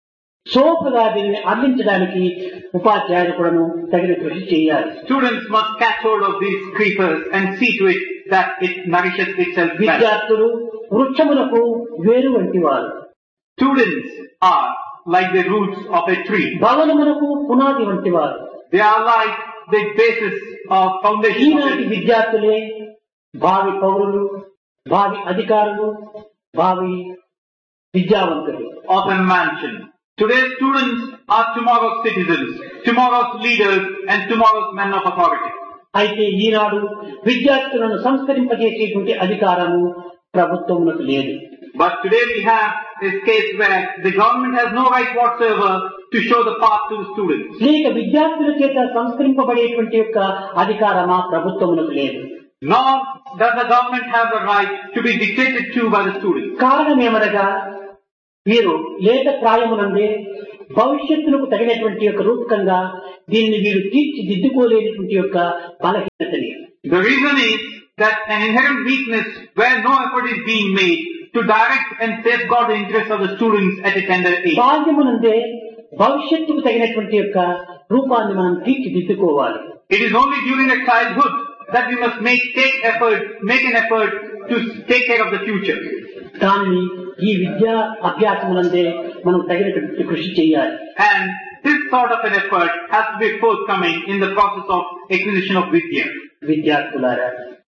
సోపుగా దీన్ని అందించడానికి ఉపాధ్యాయులు కూడాను తగిన కృషి చేయాలి. Students must catch hold of these creepers and see to it that it nourishes itself well. విద్యార్థులు వృక్షములకు వేరు వంటి వారు. Students are like the roots of a tree. భవనములకు పునాది వంటి వారు. They are like the basis of foundation. ఈనాటి విద్యార్థులే భావి పౌరులు, భావి అధికారులు, భావి విద్యావంతులు. Of a mansion. Today's students are tomorrow's citizens, tomorrow's leaders, and tomorrow's men of authority. అయితే ఈనాడు విద్యార్థులను సంస్కరింపజేసేటువంటి అధికారము ప్రభుత్వమునకు లేదు. But today we have this case where the government has no right whatsoever to show the path to the students. లేక విద్యార్థుల చేత సంస్కరింపబడేటువంటి యొక్క అధికారమా ప్రభుత్వమునకు లేదు. Nor does the government have the right to be dictated to by the students. కారణం ఏమనగా వీరు లేత ప్రాయమునందే భవిష్యత్తులకు తగినటువంటి యొక్క రూపకంగా దీన్ని వీరు తీర్చిదిద్దుకోలేనటువంటి యొక్క బలహీనతని. The reason is that an inherent weakness where no effort is being made to direct and safeguard the interests of the students at a tender age. బాల్యమునందే భవిష్యత్తుకు తగినటువంటి యొక్క రూపాన్ని మనం తీర్చిదిద్దుకోవాలి. It is only during the childhood that we must make take effort, make an effort to take care of the future. దానిని ఈ విద్యా అభ్యాసమునందే మనం తగినటువంటి కృషి చేయాలి. And this sort of an effort has to be forthcoming in the process of acquisition of vidya. విద్యార్థులారా,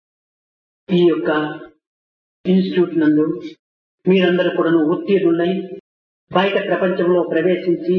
ఈ యొక్క ఇన్స్టిట్యూట్ నందు మీరందరూ కూడా ఉత్తీర్ణులై బయట ప్రపంచంలో ప్రవేశించి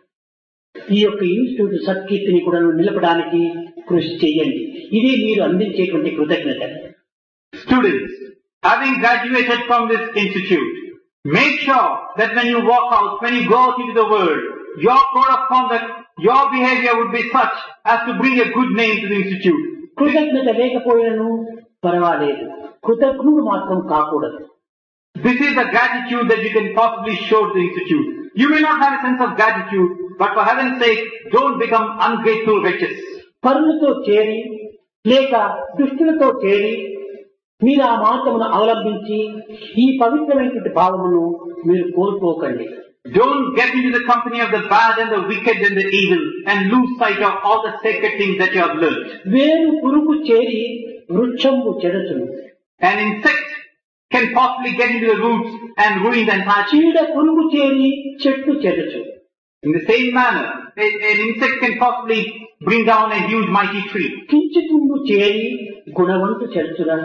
ఈ యొక్క ఇన్స్టిట్యూట్ సత్కీర్తిని కూడా నిలపడానికి కృషి చేయండి. ఇది మీరు అందించేటువంటి కృతజ్ఞత. Students, having graduated from this institute, make sure that when you walk out, when you go out into the world, your code of conduct, your behavior would be such as to bring a good name to the institute. కృతజ్ఞత లేకపోయినను పర్వాలేదు, కృతజ్ఞుడు మాత్రం కాకూడదు. This is the gratitude that you can possibly show to the institute. You may not have a sense of gratitude, but for heaven's sake, don't become ungrateful wretches. పరులతో చేరి లేక దుష్టులతో చేరి మీరు ఆ మార్గమును అవలంబించి ఈ పవిత్రమైనటువంటి భావమును మీరు కోల్పోకండి. Don't get into the company of the bad and the wicked and the evil and lose sight of all the sacred things that you have learned. వేరు పురుగు చేరి వృక్షము చెడచును. An insect can possibly get into the roots and ruin the entire tree. చీడ పురుగు చేరి చెట్టు చెడచు. In the same manner, an insect can possibly bring down a huge mighty tree. కించుతుండు చేరి గుణవంతు చెడచురా.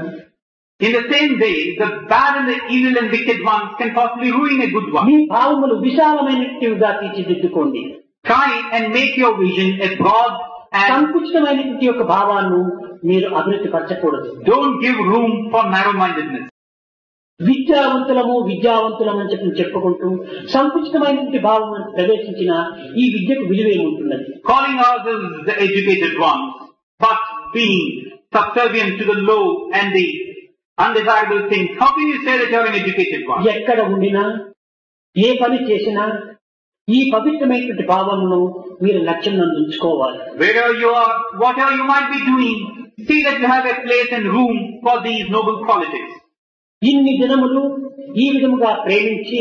In the same way, the bad and the evil and wicked ones can possibly ruin a good one. మీ భావములు విశాలమైనట్టుగా తీర్చిదిద్దుకోండి. Try and make your vision a broad and సంకుచితమైనటువంటి యొక్క భావాన్ని మీరు అభివృద్ధి పరచకూడదు. don't give room for narrow-mindedness. విద్యావంతులము విద్యావంతులం అని చెప్పి చెప్పుకుంటూ సంకుచితమైనటువంటి భావం ప్రవేశించిన ఈ విద్యకు విలువేముంటున్నది? Calling ourselves the educated ones, but being subservient to the low and the undesirable things. How can you say that you are an educated one? ఎక్కడ ఉండినా ఏ పని చేసినా ఈ పవిత్రమైనటువంటి భావమును మీరు లక్ష్యం ఉంచుకోవాలి. Wherever you are, whatever you might be doing, see that you have a place and room for these noble qualities. ఇన్ని దినములు ఈ విధముగా ప్రేమించి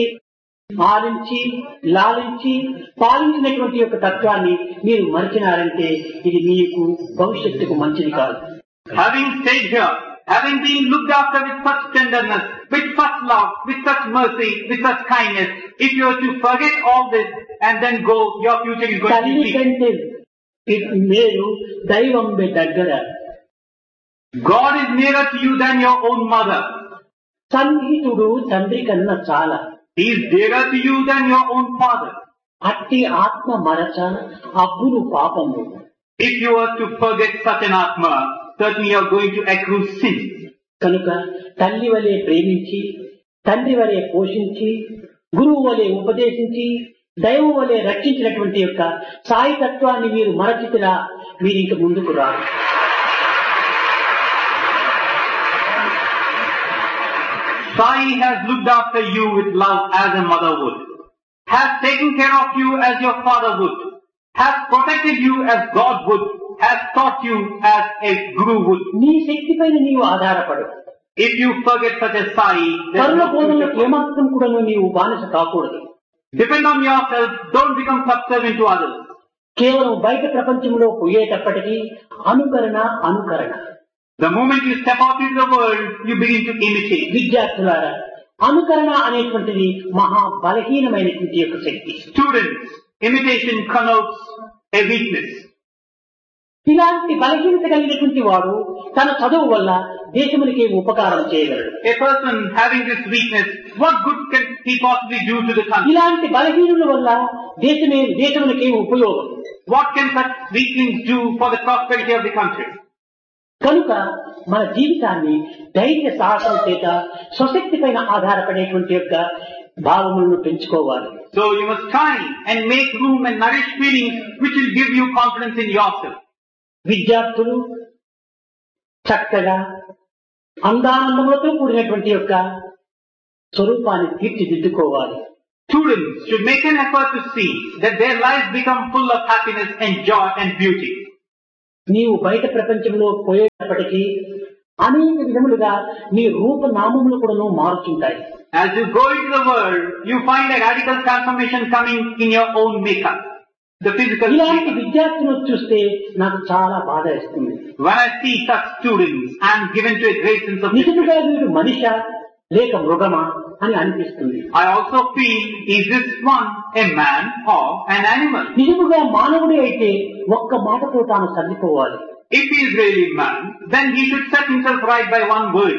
పాలించి లాలించి పాలించినటువంటి యొక్క తత్వాన్ని మీరు మరిచినారంటే ఇది మీకు భవిష్యత్తుకు మంచిది కాదు. Having stayed here, having been looked after with such tenderness, with such love, with such mercy, with such kindness, if you are to forget all this and then go, your future is going to తల్లి be కంటే మీరు దైవం దగ్గర. God is nearer to you than your own mother. సన్నిహితుడు తండ్రి కన్నా చాలా. He is dearer to you than your own father. అట్టి ఆత్మ మరచ అబ్బులు పాపము. If you are to forget such an Atma, certainly you are going to accrue sin. కనుక తల్లి వలె ప్రేమించి తండ్రి వలె పోషించి గురువు వలె ఉపదేశించి దైవం వలె రక్షించినటువంటి యొక్క సాయి తత్వాన్ని మీరు మరచితిరా మీరు ఇంక ముందుకు రారు. Sai has looked after you with love as a mother would, has taken care of you as your father would, has protected you as God would, has taught you as a guru would. నీ శక్తి పైన నీవు ఆధారపడు. If you forget such a Sai, then Karuna no బోధనలకు future. ఏమాత్రం కూడా నీవు బానిస కాకూడదు. Depend on yourself, don't become subservient to others. కేవలం బయట ప్రపంచంలో పోయేటప్పటికీ అనుకరణ అనుకరణ. The moment you step out into the world, you begin to imitate. విద్యార్థులారా, అనుకరణ అనేటువంటిది మహా బలహీనమైనటువంటి యొక్క శక్తి. Students, imitation connotes a weakness. ఇలాంటి బలహీనత కలిగినటువంటి వాడు తన చదువు వల్ల దేశమునికి ఉపకారం చేయగలడు. A person having this weakness, what good can he possibly do to the country? ఇలాంటి బలహీనుల వల్ల దేశమే దేశమునికి ఉపయోగం. What can such weaklings do for the prosperity of the country? కనుక మన జీవితాన్ని ధైర్య సాహసం చేత స్వశక్తి పైన ఆధారపడేటువంటి యొక్క భావములను పెంచుకోవాలి. So you must try and make room and nourish feelings which will give you confidence in yourself. విద్యార్థులు చక్కగా అందానందములతో కూడినటువంటి యొక్క స్వరూపాన్ని తీర్చిదిద్దుకోవాలి. Students should make an effort to see that their lives become full of happiness and joy and beauty. నీవు బయట ప్రపంచంలో పోయేటప్పటికీ అనేక విధములుగా నీ రూపనామములు కూడా మారుతుంటాయి. As you go into the world, you find a radical transformation coming in your own makeup. The physical. ఇలాంటి విద్యార్థులను చూస్తే నాకు చాలా బాధ వేస్తుంది. When I see such students, I am given to a great sense of నిజంగా వీడు మనిషా లేక మృగమా అని అనిపిస్తుంది. I also feel, is this one a man or an animal? నిజముగా మానవుడే అయితే ఒక్క మాటతో తాను సర్దుకోవాలి. If he is really man, then he should set himself right by one word.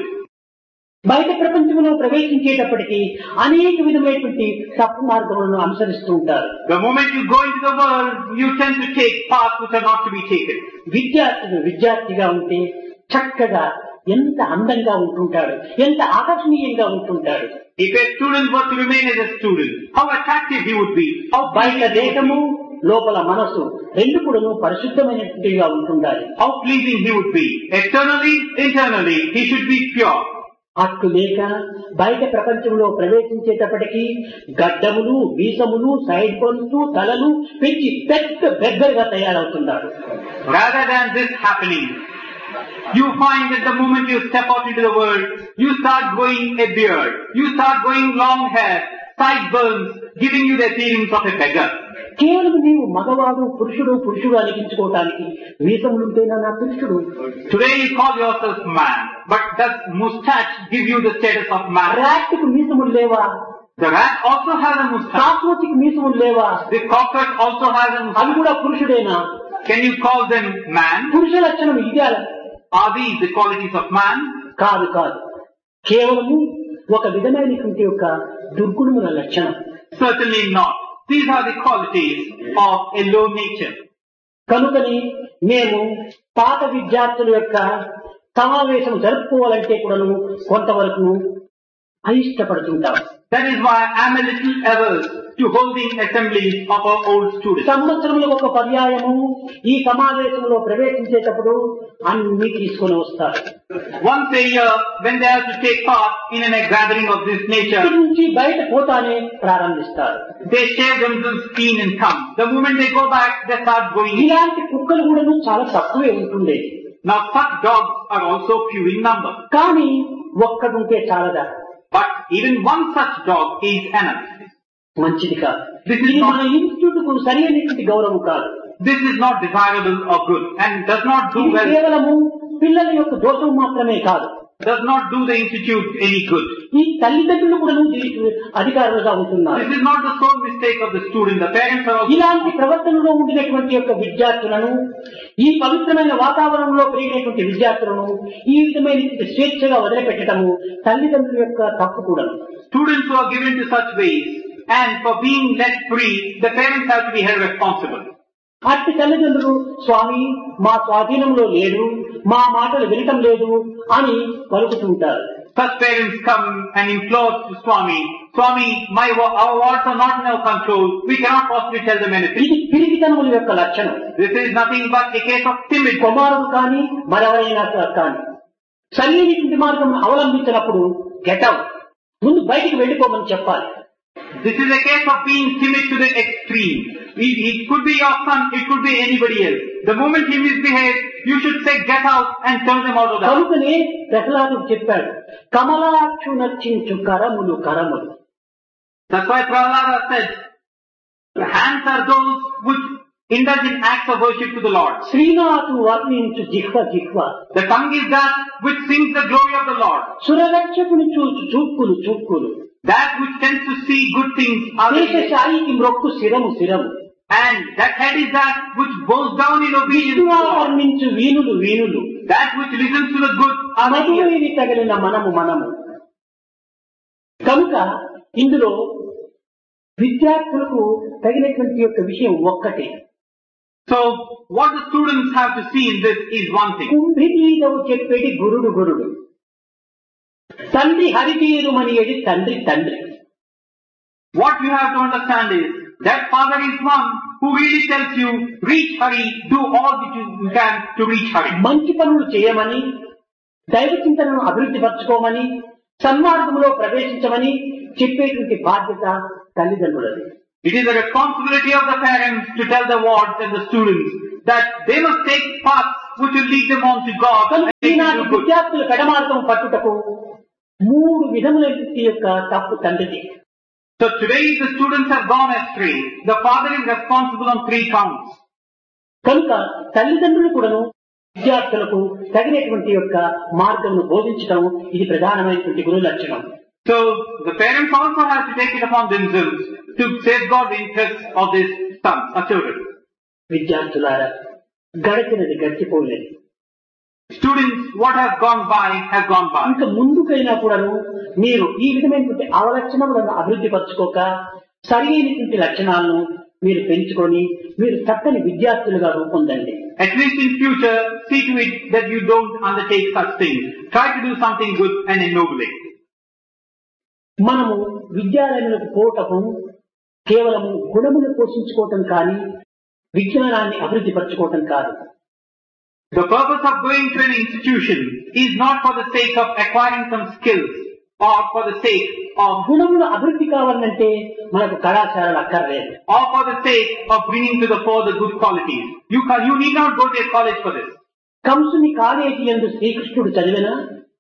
బయట ప్రపంచంలో ప్రవేశించేటప్పటికీ అనేక విధమైనటువంటి తప్పు మార్గములను అనుసరిస్తూ ఉంటారు. The moment you go into the world, you tend to take paths which are not to be taken. విద్యార్థులు విద్యార్థిగా ఉంటే చక్కగా ఎంత అందంగా ఉంటుంటాడు, ఎంత ఆకర్షణీయంగా ఉంటుంటాడు. If a student were to remain as a student, how attractive he would be. How బయట దేహము లోపల మనసు రెండు కూడాను పరిశుద్ధమైనట్టుగా ఉంటుండాలి. How pleasing he would be. Externally, internally, he should be pure. అట్టు లేక బయట ప్రపంచంలో ప్రవేశించేటప్పటికీ గడ్డములు, వీసములు, సైడ్ బన్స్, తలలు పెంచి పెద్ద బెగ్గరగా తయారవుతున్నాడు. Rather than this happening, you find that the moment you step out into the world, you start growing a beard, you start growing long hair, sideburns, giving you the appearance of a beggar. కేవలం నీవు మగవాడు పురుషుడు పురుషుడు అనిపించుకోవటానికి మీసములుంటేనా నా పురుషుడు? Today you call yourself man, but does moustache give you the status of man? రాట్కు మీసములు లేవా? The rat also has a moustache. కాక్రోచ్కి మీసములు లేవా? The cockroach also has a moustache. అవి కూడా పురుషుడేనా? Can you call them man? పురుష లక్షణం ఇదే. Are these the qualities of man? కాదు కాదు, కేవలము ఒక విధమైనటువంటి యొక్క దుర్గుణముల లక్షణం. Certainly not. These are the qualities of a low nature. కనుకని మేము పాత విద్యార్థుల యొక్క సమావేశం జరుపుకోవాలంటే కూడాను కొంతవరకు అయిష్టపడుతుంటాం. That is why I am a little averse to holding assemblies of our old students. సంవత్సరంలో ఒక పర్యాయము ఈ సమావేశంలో ప్రవేశించేటప్పుడు అన్ని తీసుకొని వస్తారు. Once a year, when they have to take part in a gathering of this nature, ఇక్కడి నుంచి బయట పోతానే ప్రారంభిస్తారు. they shave themselves clean and come. The moment they go back, they start going. ఇలాంటి కుక్కలు కూడా చాలా తక్కువే ఉంటుంది. Now such dogs are also few in number. కానీ ఒక్కడుంటే చాలదా? But even one such dog is enough. మంచిది కాదు. This is ఇది not, మన ఇన్స్టిట్యూట్ కు సరైనటువంటి గౌరవం కాదు. this is not desirable or good and does not do ఇది well, కేవలము పిల్లల యొక్క దోషం మాత్రమే కాదు, does not do the institute any good. ఈ తల్లిదండ్రులు కూడా దీనికి అధికారులుగా ఉంటున్నారు. This is not the sole mistake of the student. The parents are also. ఇలాంటి ప్రవర్తనలో ఉండినటువంటి యొక్క విద్యార్థులను, ఈ పవిత్రమైన వాతావరణంలో పెరిగినటువంటి విద్యార్థులను ఈ విధమైన స్వేచ్ఛగా వదిలిపెట్టడము తల్లిదండ్రుల యొక్క తప్పు కూడా. Students who are given to such ways and for being let free, the parents have to be held responsible. అట్టి తల్లిదండ్రులు స్వామి మా స్వాధీనంలో లేడు, మా మాటలు వినటం లేదు అని పలుకుతుంటారు. Such parents come and implore to Swami, Swami, my our words are not in our control. We cannot possibly tell them anything. ఇది పిరికితనముల యొక్క లక్షణం. This is nothing but a case of timid. కుమారుడు కానీ మరెవరైనా కానీ సరైనటువంటి మార్గం అవలంబించినప్పుడు గెట్ అవుట్, ముందు బయటికి వెళ్ళిపోమని చెప్పాలి. This is a case of being timid to the extreme. It, it could be your son, it could be anybody else. The moment he misbehaves, you should say get out and turn them out of the house. కనుకనే ప్రహ్లాదుడు చెప్పాడు, కమలాక్షు నర్చించు కరములు కరములు. That's why Prahlada said, the hands are those which indulge in acts of worship to the Lord. Srinath వర్ణించు జిహ్వ జిహ్వ. The tongue is that which sings the glory of the Lord. సురరక్షకుని చూచు చూపులు చూపులు. That which tends to see good things are దేశశాయికి మ్రొక్కు శిరము శిరము. and that head is that which bows down in obedience to విష్ణువా God. వర్ణించు వీణులు వీణులు. That which listens to the good are the ears. మధువేది తగిలిన మనము మనము. కనుక ఇందులో విద్యార్థులకు తగినటువంటి యొక్క విషయం ఒక్కటే, So, what the students have to see in this is one thing. కుంభినీదవు చెప్పేది గురుడు గురుడు, తండ్రి హరితీరుమనియది తండ్రి తండ్రి. What you have to understand is that Father is one who really tells you, reach Hari, do all that you can to reach Hari. మంచి పనులు చేయమని, దైవ చింతనను అభివృద్ధి పరచుకోమని, సన్మార్గంలో ప్రవేశించమని చెప్పేటువంటి బాధ్యత తల్లిదండ్రులది. It is the responsibility of the parents to tell the wards and the students that they must take paths which will lead them on to God. ఈనాటి విద్యార్థులు కడమార్గం పట్టుటకు మూడు విధముల యొక్క తప్పు తండ్రిది. So today the students have gone astray. The father is responsible on three counts. కనుక తల్లిదండ్రులు కూడాను విద్యార్థులకు తగినటువంటి యొక్క మార్గమును బోధించడం ఇది ప్రధానమైనటువంటి గురు లక్షణం. So the parents also have to take it upon themselves to safeguard the interests of their sons or children. విద్యార్థులారా, గడిచినది గడిచిపోలేదు. Students, what has gone by has gone by. ఇంకా ముందుకైనా కూడాను మీరు ఈ విధమైనటువంటి అవలక్షణములను అభివృద్ధి పరచుకోక సరైనటువంటి లక్షణాలను మీరు పెంచుకొని మీరు చక్కని విద్యార్థులుగా రూపొందండి. At least in future, see to it that you don't undertake such things. Try to do something good and ennoble it. మనము విద్యాలయములకు పోవటము కేవలము గుణమును పోషించుకోవటం కానీ విజ్ఞానాన్ని అభివృద్ధి పరచుకోవటం కాదు. The purpose of going to an institution is not for the sake of acquiring some skills or for the sake of గుణములు అభివృద్ధి కావాలంటే మనకు కళాశాలలు అక్కర్లేదు. or for the sake of bringing to the fore the good qualities. You can, you need not go to a college for this. కంసుని కాలేజీ యందు శ్రీకృష్ణుడు చదివినా,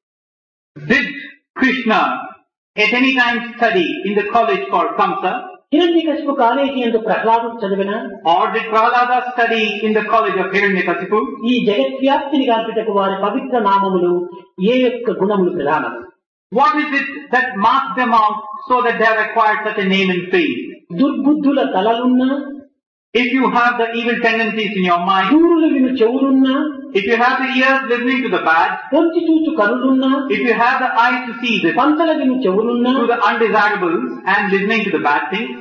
Did Krishna at any time study in the college called Kamsa? Hiranyakashipu college యందు ప్రహ్లాదుడు చదివినా, Or did Prahlada study in the college of Hiranyakasipu? ఈ జగద్వ్యాప్తిని గాంచుటకు వారి పవిత్ర నామములు ఏ యొక్క గుణములు ప్రధానం? What is it that marks them out so that they have acquired such a name and fame? దుర్బుద్ధుల తలలున్నా, If you have the evil tendencies in your mind, దూరులు విను చెవులున్నా, if you have the ears listening to the bad, పొంచి చూచు కనులున్నా, if you have the eyes to see the పంచల విను చెవులున్నా, to the undesirables and listening to the bad things,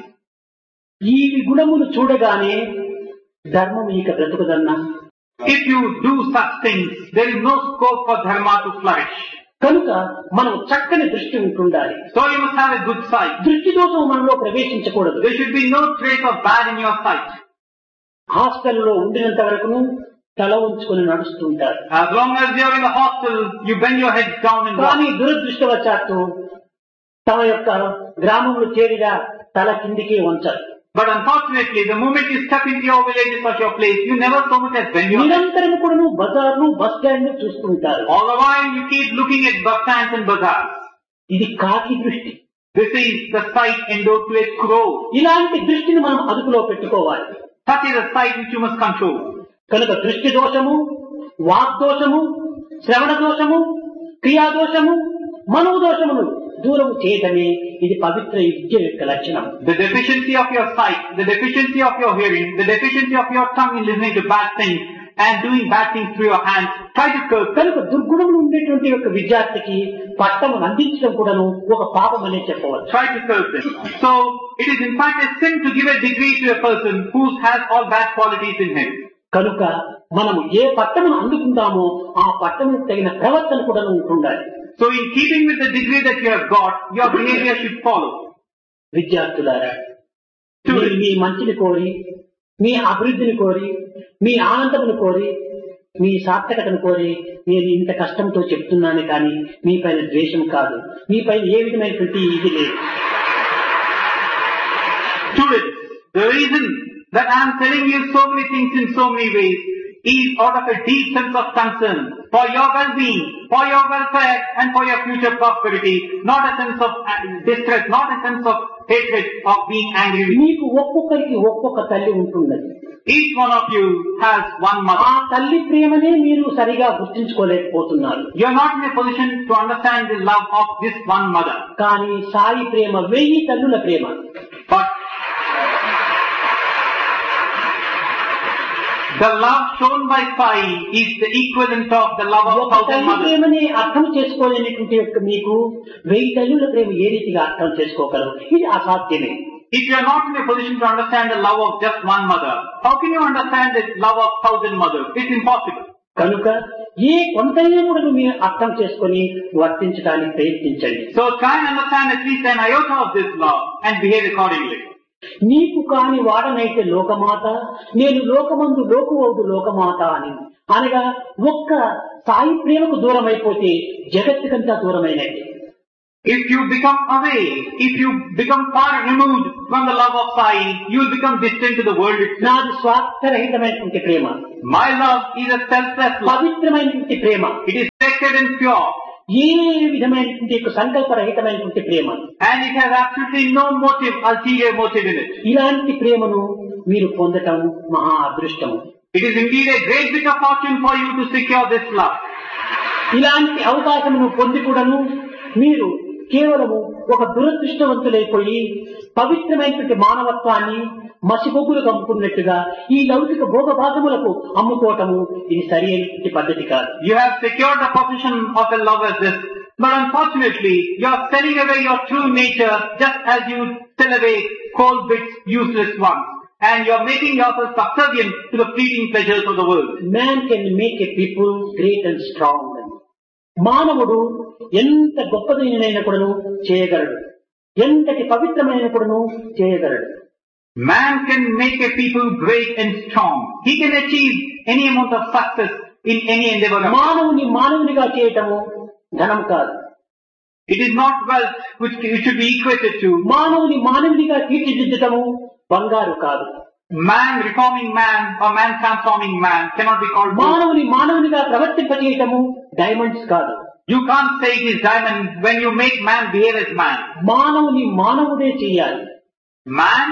ఈ గుణములు చూడగానే ధర్మం ఇక బ్రతుకుదన్నా. if you do such things, there is no scope for dharma to flourish. కనుక మనం చక్కని దృష్టి ఉంటుండాలి. So you must have a good sight. దృష్టి దోషం మనలో ప్రవేశించకూడదు. There should be no trace of bad in your sight. హాస్టల్లో ఉండినంత వరకును తల ఉంచుకొని నడుస్తుంటారు. As long as you are in the hostel, you bend your head down and కానీ walk. దురదృష్టవశాత్తు తమ యొక్క గ్రామంలో చేరిగా తల కిందికి వంచారు. But unfortunately, the moment you step into your villages or your place, you never so much as bend your head. నిరంతరం కూడా బజార్లు బస్ స్టాండ్ చూస్తుంటారు. All the while you keep looking at bus stands and bazaars. ఇది కాకి దృష్టి. This is the sight endowed to a crow. ఇలాంటి దృష్టిని మనం అదుపులో పెట్టుకోవాలి. Such is a sight which you must control. కనుక దృష్టి దోషము, వాగ్దోషము, శ్రవణ దోషము, క్రియా దోషము, మనో దోషములు దూరము చేయటమే ఇది పవిత్ర విద్య యొక్క లక్షణం. The deficiency of your sight, the deficiency of your hearing, the deficiency of your tongue in listening to bad things and doing bad things through your hands, try to curb. కనుక దుర్గుణములు ఉండేటువంటి యొక్క విద్యార్థికి పట్టము అందించడం కూడాను ఒక పాపం అనే చెప్పవచ్చు. Try to curb them. So, it is in fact a sin to give a degree to a person who has all bad qualities in him. కనుక మనము ఏ పట్టమును అందుకుంటామో ఆ పట్టముకు తగిన ప్రవర్తన కూడా ఉంటుండాలి. So in keeping with the degree that you have got, your behavior should follow. విద్యార్థులారా, మీరు మీ మంచిని కోరి, మీ అభివృద్ధిని కోరి, మీ ఆనందమును కోరి, మీ సార్థకతను కోరి నేను ఇంత కష్టంతో చెప్తున్నాను కానీ మీ పైన ద్వేషం కాదు, మీ పైన ఏ విధమైనటువంటి ఇది లేదు. Students, the reason that I am telling you so many things in so many ways is out of a deep sense of concern for your well-being, for your welfare and for your future prosperity, not a sense of distress, not a sense of hatred of being angry with you. మీకు ఒక్కొక్కరికి ఒక్కొక్క తల్లి ఉంటున్నది. Each one of you has one mother. ఆ తల్లి ప్రేమనే మీరు సరిగా గుర్తించుకోలేకపోతున్నారు. You are not in a position to understand the love of this one mother. కానీ సాయి ప్రేమ వెయ్యి తల్లుల ప్రేమ. But the love shown by Sai is the equivalent of the love of ఒక thousand తల్లి mothers. ప్రేమని అర్థం చేసుకోలేనటువంటి యొక్క మీకు వెయ్యి తల్లుల ప్రేమ ఏ రీతిగా అర్థం చేసుకోగలరు? ఇది అసాధ్యమే. If you are not in a position to understand the love of just one mother, how can you understand the love of thousand mothers? It's impossible. కనుక ఏ కొంతైనా కూడా మీరు అర్థం చేసుకొని వర్తించడానికి ప్రయత్నించండి. So try and understand at least an iota of this love and behave accordingly. నీకు కాని వాడనైతే లోకమాత, నేను లోకమందు లోకువౌదు లోకమాత అని అనగా ఒక్క సాయి ప్రేమకు దూరం అయిపోతే జగత్తుకంతా దూరమైనట్టే. If you become away, if you become far removed from the love of Sai, you will become distant to the world itself. నాది స్వార్థరహితమైనటువంటి ప్రేమ. My love is a selfless love. పవిత్రమైనటువంటి ప్రేమ. It is sacred and pure. ఏ విధమైనటువంటి సంకల్పరహితమైనటువంటి ప్రేమ. And it has absolutely no motive, ulterior motive in it. ఇలాంటి ప్రేమను మీరు పొందటం మహా అదృష్టము. It is indeed a great bit of fortune for you to secure this love. ఇలాంటి అవకాశమును పొంది కూడాను మీరు కేవలము ఒక దురదృష్టవంతులైపోయి పవిత్రమైనటువంటి మానవత్వాన్ని మసిబొగ్గులకు అమ్ముకున్నట్టుగా ఈ లౌకిక భోగభాగములకు అమ్ముకోవటము ఇది సరి అయినటువంటి పద్ధతి కాదు. You have secured the possession of a love as this, but unfortunately you are selling away your true nature just as you sell away coal bits, useless ones, and you are making yourself subservient to the fleeting pleasures of the world. Man can make a people great and strong. మానవుడు ఎంత గొప్పదైన కూడాను చేయగలడు, ఎంతటి పవిత్రమైన కూడాను చేయగలడు. Man can make a people great and strong. He can achieve any amount of success in any endeavor. మానవుని మానవునిగా చేయటము ధనం కాదు. It is not wealth which it should be equated to. మానవుని మానవునిగా తీర్చిదిద్దటము బంగారు కాదు. Man reforming man or man transforming man cannot be called. మానవుని మానవునిగా ప్రవర్తింపజేయటము డైమండ్స్ కాదు. You can't say it is diamond when you make man behave as man. మానవుని మానవుడే చేయాలి. Man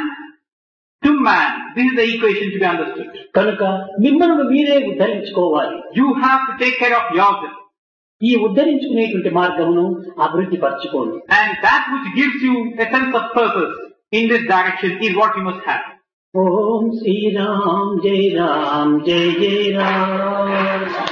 to man. This is the equation to be understood. కనుక మిమ్మల్ని మీరే ఉద్ధరించుకోవాలి. You have to take care of yourself. ఈ ఉద్ధరించుకునేటువంటి మార్గమును అభివృద్ధి పరచుకోండి. And that which gives you a sense of purpose in this direction is what you must have. Om Shri Ram Jaya Ram Jaya Jaya Ram.